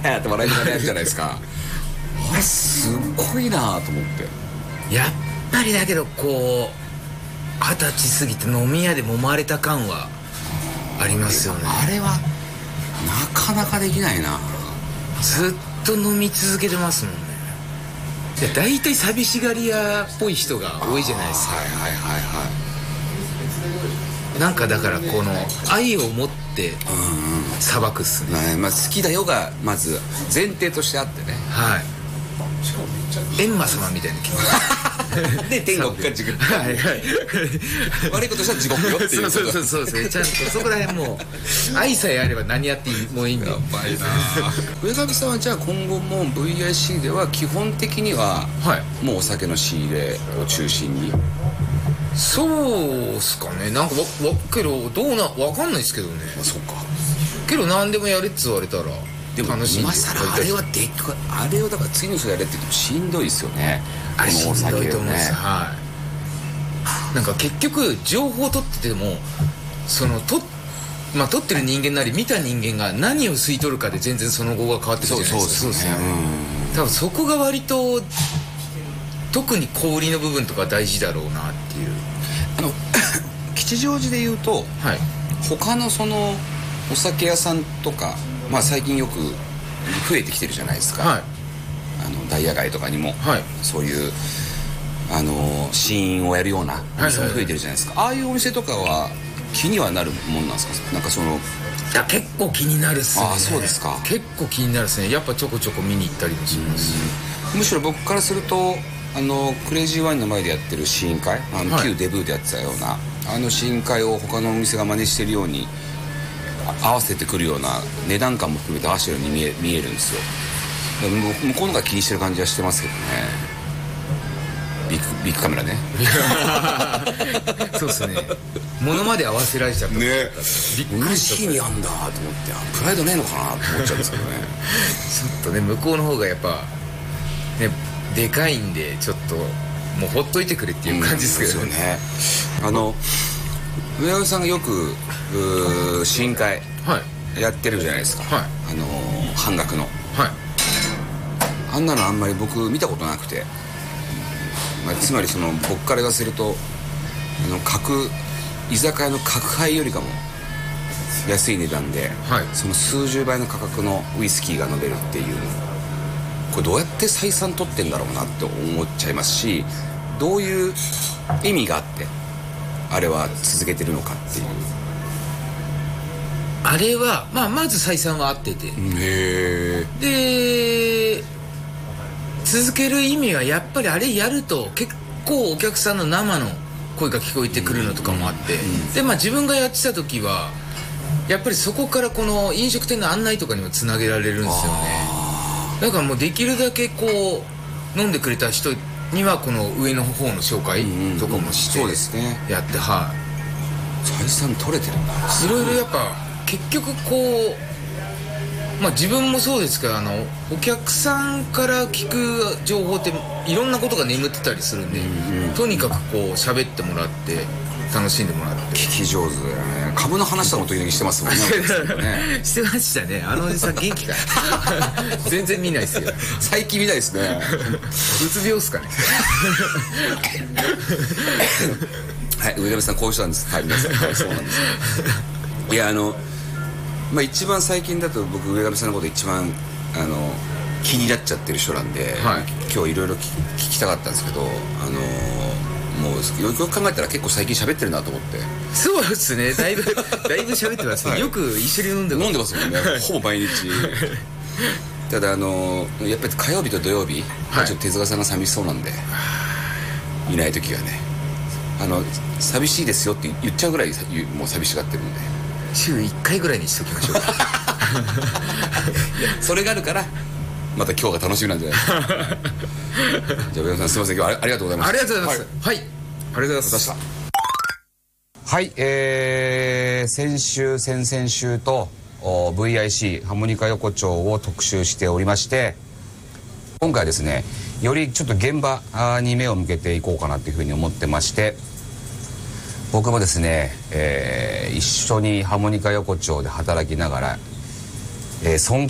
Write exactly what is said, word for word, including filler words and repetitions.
って笑いながらやるじゃないですか。あれすごいなと思って。 やっぱりだけどこう二十歳過ぎて飲み屋で揉まれた感はありますよね。 あれはなかなかできないな。 ずっと飲み続けてますもんね。いや大体寂しがり屋っぽい人が多いじゃないですか。 はいはいはいはい。 なんかだからこの愛を持って裁くっすね、 うんうん、まあ、好きだよがまず前提としてあってね。 はい。閻魔様みたいな気持ちで天国か地獄か、 はいはい、 悪いことしたら地獄よっていう。 そうそうそうそう、ちゃんとそこら辺もう愛さえあれば何やってもいいんだ。 やばいな。上上さんはじゃあ今後も ブイアイシー では基本的にはもうお酒の仕入れを中心に。 そうっすかね。なんかわわけどどうなわかんないですけどね。 あ、そうか。 けど何でもやれって言われたらでも楽しい。 今更あれはでっかい、あれをだから次の人やれって言ってもしんどいですよね。 あれしんどいと思うんです、 ね、 はい。なんか結局情報を取っててもそのと、まあ、取ってる人間なり見た人間が何を吸い取るかで全然その後が変わってくるじゃないですか。 そうですね。 多分そこが割と特に小売りの部分とか大事だろうなっていう。 あの吉祥寺でいうと、はい、他のそのお酒屋さんとか、まあ、最近よく増えてきてるじゃないですか、はい、あのダイヤ街とかにも、はい、そういうあの試飲をやるようなお店も増えてるじゃないですか、はいはいはい、ああいうお店とかは気にはなるもんなんですか。なんかそのいや結構気になるっすね。 ああそうですか。 結構気になるっすね。やっぱちょこちょこ見に行ったりもしますし、 むしろ僕からするとあのクレイジーワインの前でやってる試飲会、あの、はい、旧デブーでやってたようなあの試飲会を他のお店が真似してるように合わせてくるような値段感も含めて合わせてるように見え、見えるんですよ。向こうのが気にしてる感じはしてますけどね。ビッグ、ビッグカメラねそうですね。物まで合わせられちゃったね。 びっくりした。にあんだと思ってプライドねえのかなと思っちゃうんですけどねちょっとね向こうの方がやっぱねでかいんでちょっともうほっといてくれっていう感じですけどね、うん、ですよね。 あの上上さんがよく試飲会やってるじゃないですか、はい、あのー、半額の、はい、あんなのあんまり僕見たことなくて、まあ、つまりその僕から言わせるとあの各居酒屋の角杯よりかも安い値段で、はい、その数十倍の価格のウイスキーが飲めるっていうの、これどうやって採算取ってんだろうなって思っちゃいますし、どういう意味があってあれは続けてるのかっていう。 あれは、まあ、まず採算は合ってて、 へで続ける意味はやっぱりあれやると結構お客さんの生の声が聞こえてくるのとかもあって、うん、でまあ自分がやってた時はやっぱりそこからこの飲食店の案内とかにもつなげられるんですよね。だからもうできるだけこう飲んでくれた人にはこの上の方の紹介とかもしてやって、はい、 採算取れてるんだ。 いろいろやっぱ結局こう、まあ、自分もそうですけど、あのお客さんから聞く情報っていろんなことが眠ってたりするんで、うんうん、とにかくこう喋ってもらって楽しんでもらって。 聞き上手だよね。株の話とかも時々してますもんねねしてましたね。あのおじさん元気か全然見ないですよ。 最近見ないですねうつ病っすかねはい、上田さんこういう人なんです。はい、皆さん、はい、そうなんですいやあのまあ、一番最近だと僕上上さんのこと一番あの気になっちゃってる人なんで、はい、今日いろいろ聞きたかったんですけど、あのもうよくよく考えたら結構最近喋ってるなと思って。 そうですね、だいぶだいぶ喋ってますね、はい、よく一緒に飲んでます。 飲んでますもんねほぼ毎日ただあのやっぱり火曜日と土曜日、はい、ちょっと手塚さんが寂しそうなんで、いない時はねあの寂しいですよって言っちゃうぐらいもう寂しがってるんで週いっかいぐらいにしときましょうかそれがあるからまた今日が楽しみなんじゃないですかじゃあ上山さんすいません、今日はありがとうございました。 ありがとうございます。はい、はい、ありがとうございました。 はい、えー、先週先々週と ブイアイシー ハーモニカ横丁を特集しておりまして、今回はですねよりちょっと現場に目を向けていこうかなというふうに思ってまして、僕もですね、えー、一緒にハーモニカ横丁で働きながら、えー、尊